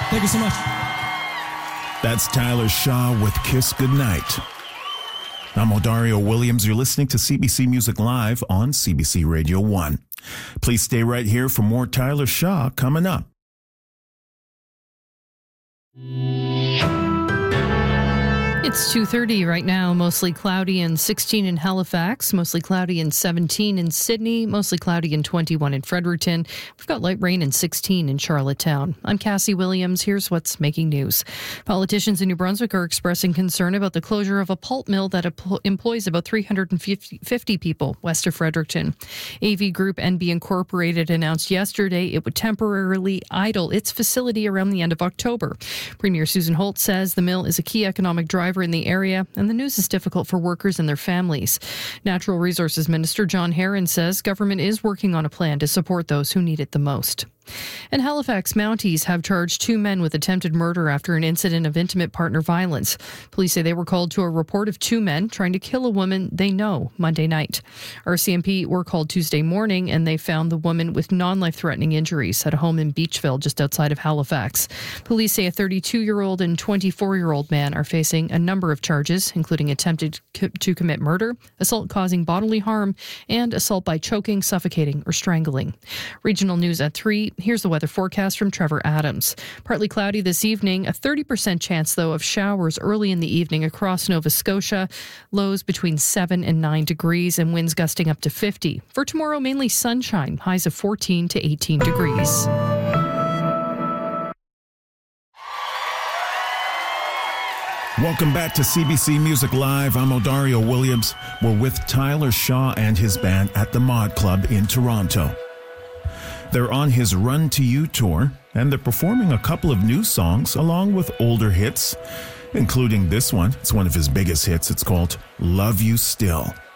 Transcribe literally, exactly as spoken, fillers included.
Thank you so much. That's Tyler Shaw with Kiss Goodnight. I'm Odario Williams. You're listening to C B C Music Live on C B C Radio one. Please stay right here for more Tyler Shaw coming up. It's two thirty right now, mostly cloudy and sixteen in Halifax, mostly cloudy and seventeen in Sydney, mostly cloudy and twenty-one in Fredericton. We've got light rain and sixteen in Charlottetown. I'm Cassie Williams. Here's what's making news. Politicians in New Brunswick are expressing concern about the closure of a pulp mill that employs about three hundred fifty people west of Fredericton. A V Group N B Incorporated announced yesterday it would temporarily idle its facility around the end of October. Premier Susan Holt says the mill is a key economic driver in the area, and the news is difficult for workers and their families. Natural Resources Minister John Herron says government is working on a plan to support those who need it the most. And Halifax Mounties have charged two men with attempted murder after an incident of intimate partner violence. Police say they were called to a report of two men trying to kill a woman they know Monday night. R C M P were called Tuesday morning, and they found the woman with non-life-threatening injuries at a home in Beachville just outside of Halifax. Police say a thirty-two-year-old and twenty-four-year-old man are facing a number of charges, including attempted co- to commit murder, assault causing bodily harm, and assault by choking, suffocating, or strangling. Regional news at three. Here's the weather forecast from Trevor Adams. Partly cloudy this evening, a thirty percent chance, though, of showers early in the evening across Nova Scotia. Lows between seven and nine degrees and winds gusting up to fifty. For tomorrow, mainly sunshine, highs of fourteen to eighteen degrees. Welcome back to C B C Music Live. I'm Odario Williams. We're with Tyler Shaw and his band at the Mod Club in Toronto. They're on his Run to You tour, and they're performing a couple of new songs along with older hits, including this one. It's one of his biggest hits. It's called Love You Still.